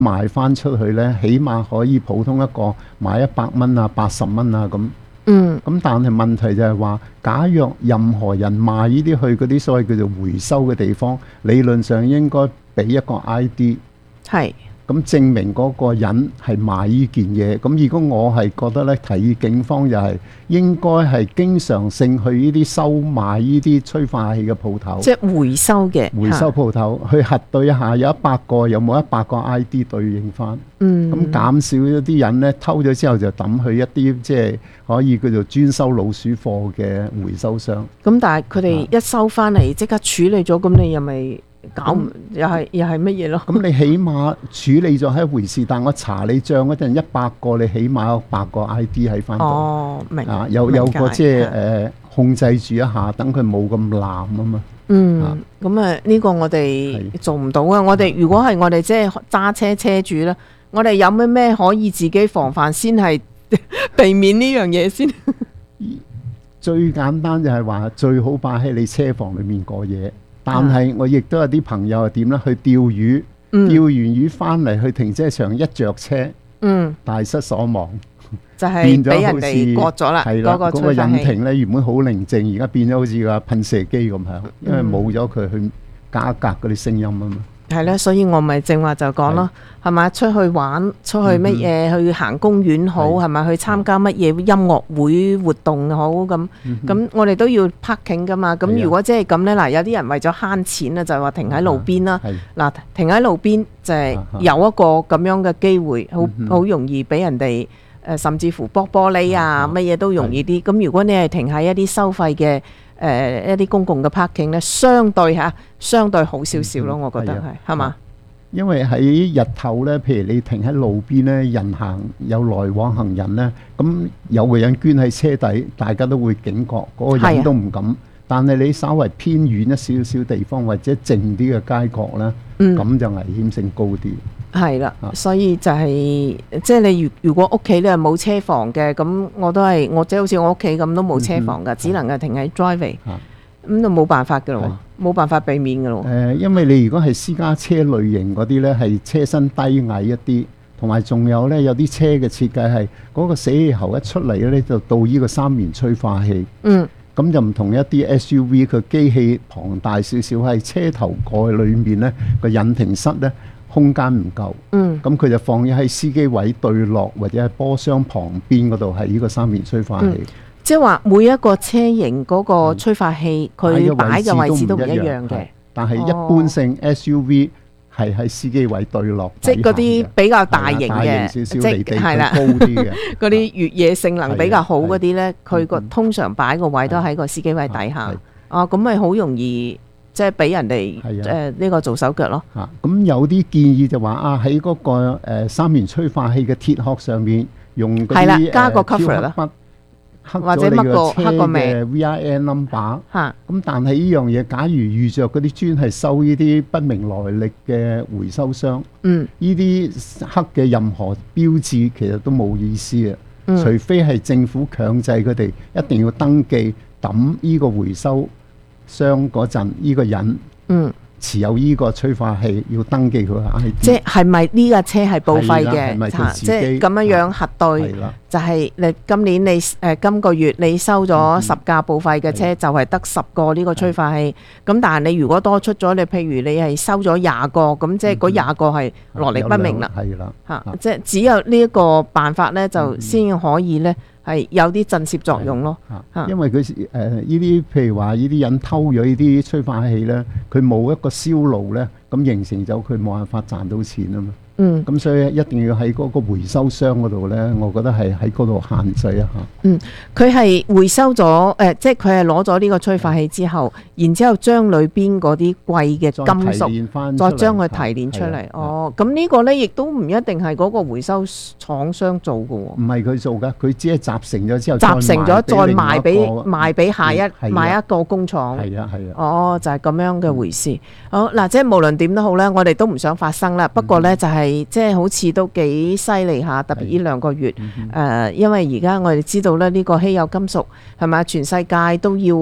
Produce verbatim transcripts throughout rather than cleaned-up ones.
賣翻出去呢，起碼可以普通一個買一百蚊啊、八十蚊啊咁。 嗯。 咁但係問題就係話，假若任何人賣呢啲去嗰啲所謂叫做回收嘅地方，理論上應該俾一個 I D。 係。 咁證明嗰個人係賣呢件嘢。咁如果我係覺得咧，提議警方就係應該係經常性去呢啲收賣呢啲催化器嘅鋪頭， 即係回收嘅回收鋪頭去核對一下，有一百個有冇一百個 I D 對應翻。 嗯， 咁減少一啲人咧偷咗之後就抌去一啲即係可以叫做專收老鼠貨嘅回收商。 咁但係佢哋一收翻嚟即刻處理咗，咁你又咪？搞唔又係又係乜嘢咯？ 咁你起碼處理咗係一回事，但我查你帳嗰陣一百個，你起碼有百個 I D 喺翻度。 哦，明啊，有有個即係誒控制住一下，等佢冇咁濫啊嘛。 嗯，咁啊呢個我哋做唔到啊！我哋如果係我哋即係揸車車主啦，我哋有咩咩可以自己防範先係避免呢樣嘢先？ 最簡單就係話最好擺喺你車房裏面過夜。但係我亦都有啲朋友係點咧？去釣魚， 嗯、 釣完魚翻嚟去停車場一着車， 嗯、 大失所望， 就係俾人哋割咗啦。 係啦，嗰、嗰個引擎咧原本好寧靜，而家變咗好似個噴射機咁響，因為冇咗佢去加格嗰啲聲音啊嘛。 係咧，所以我咪正話就講咯，係咪出去玩，出去乜嘢、嗯、去行公園好，係咪去參加乜嘢音樂會活動好咁？咁、嗯、我哋都要 parking 噶嘛。咁如果即係咁咧，嗱有啲人為咗慳錢啊，就係話停喺路邊啦。嗱停喺路邊就係有一個咁樣嘅機會，好好容易俾人哋誒，甚至乎剝玻璃啊，乜嘢都容易啲。咁如果你係停喺一啲收費嘅。誒、呃、一啲公共嘅 parking 咧，相對嚇，相對好少少咯，我覺得係，係嘛？ 因為喺日頭咧，譬如你停喺路邊咧，人行有來往行人咧，咁有個人捐喺車底，大家都會警覺，嗰、那個人都唔敢。但係你稍為偏遠一少少地方或者靜啲嘅街角咧，咁、嗯、就危險性高啲。係啦，所以就係、是、即係你如如果屋企咧冇車房嘅，咁我都係我即係好似我屋企咁都冇車房噶、嗯，只能夠停喺 driveway，咁就冇辦法噶咯，冇辦法避免噶咯。誒、 呃，因為你如果係私家車類型嗰啲咧，係車身低矮一啲，同埋仲有咧有啲車嘅設計係嗰個死氣喉一出嚟咧就到呢個三元催化器。嗯。咁就唔同一啲 S U V， 佢機器龐大少少，喺車頭蓋裏面咧個引擎室咧空間唔夠，嗯，咁佢就放咗喺司機位對落或者係波箱旁邊嗰度，係呢個三元催化器。嗯、即係話每一個車型嗰個催化器，佢擺嘅位置都唔一樣嘅。但係一般性 S U V 係喺司機位對落，即係嗰啲比較大型嘅，即係係啦，高啲嘅嗰啲越野性能比較好嗰啲咧，佢個通常擺個位都喺個司機位底下。哦，咁咪好容易即係俾人哋誒呢個做手腳咯。嚇，咁有啲建議就話啊，喺嗰個誒三元催化器嘅鐵殼上面用嗰啲誒加個 cover 啦。或者乜個黑個名 V I N number 嚇，咁但係呢樣嘢，假如遇着嗰啲專係收呢啲不明來歷嘅回收商，嗯，呢啲黑嘅任何標誌其實都冇意思啊、嗯，除非係政府強制佢哋一定要登記抌呢個回收商嗰陣，呢個人，嗯。持有依個催化器要登記佢 I D， 即係咪呢架車係報廢嘅？即係咁樣樣核對，就係、是、你今年你誒、呃、今個月你收咗十架報廢嘅車，就係得十個呢個催化器。咁但係你如果多出咗，你譬如你係收咗廿個，咁即係嗰廿個係來歷不明啦。係啦，嚇，即係只有呢一個辦法咧，就先可以咧。係有啲震懾作用咯，因為佢誒呢啲譬如話呢啲人偷咗呢啲催化器咧，佢冇一個銷路咧，咁形成咗佢冇辦法賺到錢啊嘛。嗯，咁所以一定要喺嗰個回收箱嗰度咧，我覺得係喺嗰度限制一下。嗯，佢係回收咗誒、呃，即係佢係攞咗呢個催化器之後，然之後將裏邊嗰啲貴嘅金屬再將佢提煉出嚟。哦，咁呢個咧亦都唔一定係嗰個回收廠商做嘅喎。唔係佢做㗎，佢只係集成咗之後，集成咗再賣俾賣俾下一賣一個工廠。係啊係啊。哦，就係、是、咁樣嘅回事。嗯、好嗱，即係無論點都好咧，我哋都唔想發生啦。不過咧就係、是。即係好似都幾犀利下，特別呢兩個月誒、嗯呃，因為而家我哋知道咧，呢個稀有金屬係咪全世界都要誒、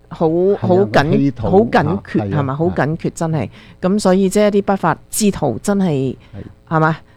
好好係啊個緊氣圖好緊缺啊係啊係嘛？好係緊缺真係咁，所以即係一啲不法之徒真係係係嘛？